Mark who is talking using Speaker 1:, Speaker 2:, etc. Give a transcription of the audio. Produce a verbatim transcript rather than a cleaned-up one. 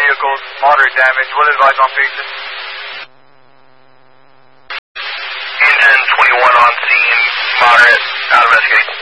Speaker 1: vehicles, moderate damage. What advise on patient?
Speaker 2: Engine twenty-one on scene, moderate, out of investigation.